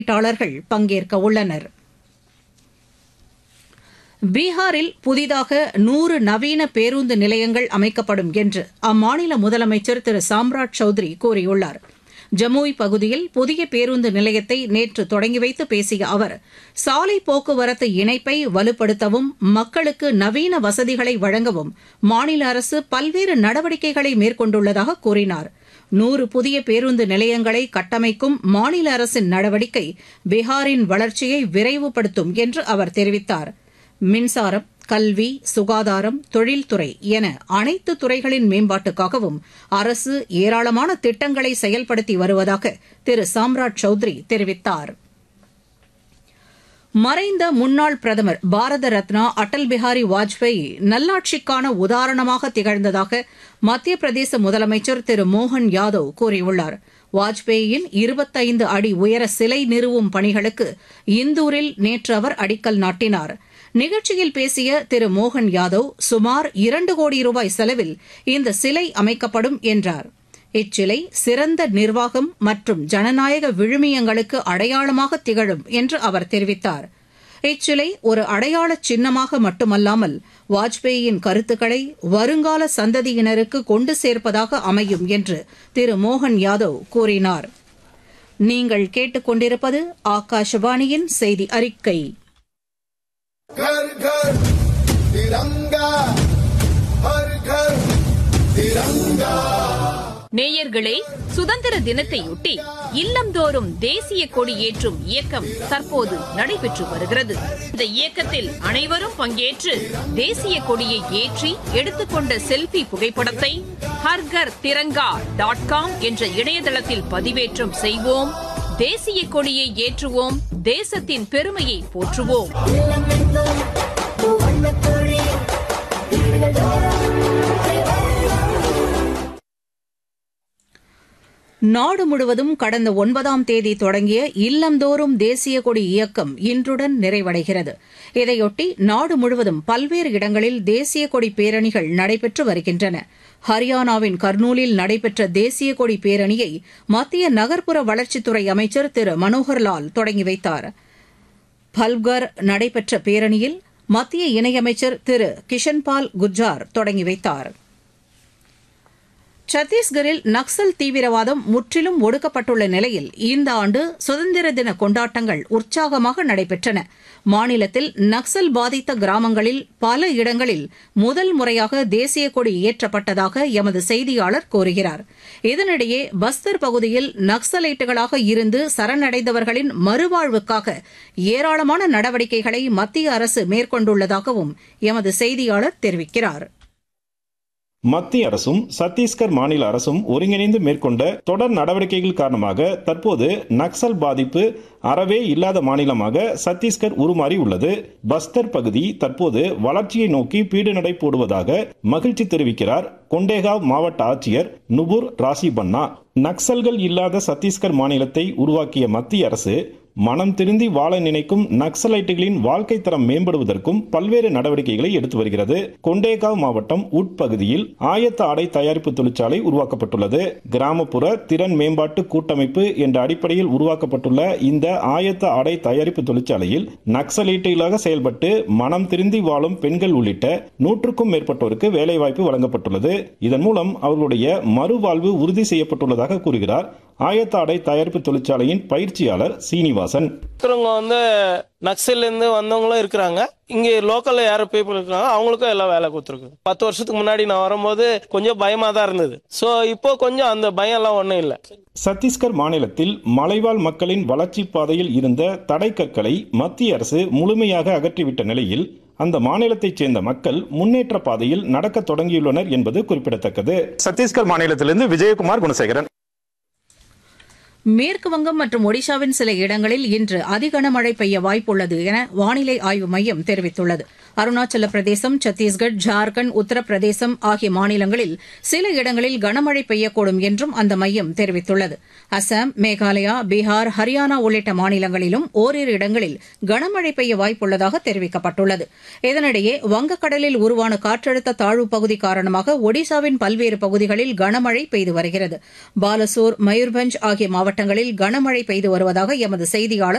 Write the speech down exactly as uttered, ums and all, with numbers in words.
முதலீட்டாளர்கள் பங்கேற்க உள்ளனர். பீகாரில் புதிதாக நூறு நவீன பேருந்து நிலையங்கள் அமைக்கப்படும் என்று அம்மாநில முதலமைச்சர் திரு சாம்ராட் சௌத்ரி கூறியுள்ளார். ஜமுய் பகுதியில் புதிய பேருந்து நிலையத்தை நேற்று தொடங்கி வைத்து பேசிய அவர், சாலை போக்குவரத்து இணைப்பை வலுப்படுத்தவும் மக்களுக்கு நவீன வசதிகளை வழங்கவும் மாநில அரசு பல்வேறு நடவடிக்கைகளை மேற்கொண்டுள்ளதாக கூறினார். நூறு புதிய பேருந்து நிலையங்களை கட்டமைக்கும் மாநில அரசின் நடவடிக்கை பீகாரின் வளர்ச்சியை விரைவுபடுத்தும் என்று அவர் தெரிவித்தார். மின்சாரம், கல்வி, சுகாதாரம், தொழில்துறை என அனைத்து துறைகளின் மேம்பாட்டுக்காகவும் அரசு ஏராளமான திட்டங்களை செயல்படுத்தி வருவதாக திரு சாம்ராட் சௌத்ரி தெரிவித்தார். மறைந்த முன்னாள் பிரதமர் பாரத ரத்னா அடல் பிஹாரி வாஜ்பேயி நல்லாட்சிக்கான உதாரணமாக திகழ்ந்ததாக மத்திய பிரதேச முதலமைச்சர் திரு மோகன் யாதவ் கூறியுள்ளார். வாஜ்பேயியின் இருபத்தைந்து அடி உயர சிலை நிறுவும் பணிகளுக்கு இந்தூரில் நேற்று அவர் அடிக்கல் நாட்டினார். நிகழ்ச்சியில் பேசிய திரு மோகன் யாதவ், சுமார் இரண்டு கோடி ரூபாய் செலவில் இந்த சிலை அமைக்கப்படும் என்றார். இச்சிலை சிறந்த நிர்வாகம் மற்றும் ஜனநாயக விழுமியங்களுக்கு அடையாளமாக திகழும் என்று அவர் தெரிவித்தார். இச்சிலை ஒரு அடையாள சின்னமாக மட்டுமல்லாமல் வாஜ்பேயியின் கருத்துக்களை வருங்கால சந்ததியினருக்கு கொண்டு சேர்ப்பதாக அமையும் என்று திரு மோகன் யாதவ் கூறினார். நீங்கள் கேட்டுக்கொண்டிருப்பது ஆகாஷவாணியின் செய்தி அறிக்கை. घर घर तिरंगा, हर घर तिरंगा. நேயர்களே, சுதந்திர தினத்தையொட்டி இல்லந்தோறும் தேசிய கொடி ஏற்றும் இயக்கம் தற்போது நடைபெற்று வருகிறது. இந்த இயக்கத்தில் அனைவரும் பங்கேற்று தேசிய கொடியை ஏற்றி எடுத்துக்கொண்ட செல்பி புகைப்படத்தை ஹர்கர் திரங்கா டாட் காம் என்ற இணையதளத்தில் பதிவேற்றம் செய்வோம். தேசிய கொடியை ஏற்றுவோம், தேசத்தின் பெருமையை போற்றுவோம். நாடு முழுவதும் கடந்த ஒன்பதாம் தேதி தொடங்கிய இல்லந்தோறும் தேசிய கொடி இயக்கம் இன்றுடன் நிறைவடைகிறது. இதையொட்டி நாடு முழுவதும் பல்வேறு இடங்களில் தேசிய கொடி பேரணிகள் நடைபெற்று வருகின்றன. ஹரியானாவின் கர்னூலில் நடைபெற்ற தேசிய கொடி பேரணியை மத்திய நகர்ப்புற வளர்ச்சித்துறை அமைச்சர் திரு மனோகர்லால் தொடங்கி வைத்தார். பல்கர் நடைபெற்ற பேரணியில் மத்திய இணையமைச்சர் திரு கிஷன்பால் குர்ஜார் தொடங்கி வைத்தார். சத்தீஸ்கரில் நக்சல் தீவிரவாதம் முற்றிலும் ஒடுக்கப்பட்டுள்ள நிலையில் இந்த ஆண்டு சுதந்திர தின கொண்டாட்டங்கள் உற்சாகமாக நடைபெற்றன. மாநிலத்தில் நக்சல் பாதித்த கிராமங்களில் பல இடங்களில் முதல் முறையாக தேசிய கொடி ஏற்றப்பட்டதாக எமது செய்தியாளர் கூறுகிறார். இதனிடையே பஸ்தர் பகுதியில் நக்சலைட்டுகளாக இருந்து சரணடைந்தவர்களின் மறுவாழ்வுக்காக ஏராளமான நடவடிக்கைகளை மத்திய அரசு மேற்கொண்டுள்ளதாகவும் எமது செய்தியாளர் தெரிவிக்கிறார். மத்திய அரசும் சத்தீஸ்கர் மாநில அரசும் ஒருங்கிணைந்து மேற்கொண்ட தொடர் நடவடிக்கைகள் காரணமாக தற்போது நக்சல் பாதிப்பு அறவே இல்லாத மாநிலமாக சத்தீஸ்கர் உருமாறி உள்ளது. பஸ்தர் பகுதி தற்போது வளர்ச்சியை நோக்கி பீடு நடை போடுவதாக மகிழ்ச்சி தெரிவிக்கிறார் கொண்டேகாவ் மாவட்ட ஆட்சியர் நுபுர் ராசிபன்னா. நக்சல்கள் இல்லாத சத்தீஸ்கர் மாநிலத்தை உருவாக்கிய மத்திய அரசு மனம் திருந்தி வாழ நினைக்கும் நக்சலைட்டுகளின் வாழ்க்கை தரம் மேம்படுவதற்கும் பல்வேறு நடவடிக்கைகளை எடுத்து வருகிறது. கொண்டேகாவ் மாவட்டம் உட்பகுதியில் ஆயத்த ஆடை தயாரிப்பு தொழிற்சாலை உருவாக்கப்பட்டுள்ளது. கிராமப்புற திறன் மேம்பாட்டு கூட்டமைப்பு என்ற அடிப்படையில் உருவாக்கப்பட்டுள்ள இந்த ஆயத்த ஆடை தயாரிப்பு தொழிற்சாலையில் நக்சலைட்டுகளாக செயல்பட்டு மனம் திருந்தி வாழும் பெண்கள் உள்ளிட்ட நூற்றுக்கும் மேற்பட்டோருக்கு வேலைவாய்ப்பு வழங்கப்பட்டுள்ளது. இதன் மூலம் அவர்களுடைய மறுவாழ்வு உறுதி செய்யப்பட்டுள்ளதாக கூறுகிறார் ஆயத்த ஆடை தயாரிப்பு தொழிற்சாலையின் பயிற்சியாளர் சீனிவாசன். வந்து நக்சல்ல இருந்து வந்தவங்களும் இருக்கிறாங்க, இங்க லோக்கல்ல யாரும் பீப்புள் இருக்காங்க, அவங்களுக்கும் எல்லாம் வேலை கொடுத்துருக்கு. பத்து வருஷத்துக்கு முன்னாடி நான் வரும்போது கொஞ்சம் பயமா தான் இருந்தது. சோ இப்போ கொஞ்சம் அந்த பயம் எல்லாம் ஒண்ணும் இல்ல. சத்தீஸ்கர் மாநிலத்தில் மலைவாழ் மக்களின் வளர்ச்சி பாதையில் இருந்த தடைக்கற்களை மத்திய அரசு முழுமையாக அகற்றிவிட்ட நிலையில் அந்த மாநிலத்தைச் சேர்ந்த மக்கள் முன்னேற்ற பாதையில் நடக்க தொடங்கியுள்ளனர் என்பது குறிப்பிடத்தக்கது. சத்தீஸ்கர் மாநிலத்திலிருந்து விஜயகுமார் குணசேகரன். மேற்குவங்கம் மற்றும் ஒடிஷாவின் சில இடங்களில் இன்று அதிகனமழை பெய்ய வாய்ப்புள்ளது என வானிலை ஆய்வு மையம் தெரிவித்துள்ளது. அருணாச்சல பிரதேசம், சத்தீஸ்கர், ஜார்க்கண்ட், உத்தரப்பிரதேசம் ஆகிய மாநிலங்களில் சில இடங்களில் கனமழை பெய்யக்கூடும் என்றும் அந்த மையம் தெரிவித்துள்ளது. அசாம், மேகாலயா, பீகார், ஹரியானா உள்ளிட்ட மாநிலங்களிலும் ஓரிரு இடங்களில் கனமழை பெய்ய வாய்ப்புள்ளதாக தெரிவிக்கப்பட்டுள்ளது. இதனிடையே வங்கக்கடலில் உருவான காற்றழுத்த தாழ்வுப் பகுதி காரணமாக ஒடிசாவின் பல்வேறு பகுதிகளில் கனமழை பெய்து வருகிறது. பாலசோர், மயூர்பஞ்ச் ஆகிய மாவட்டங்களில் கனமழை பெய்து வருவதாக எமது செய்தியாளர்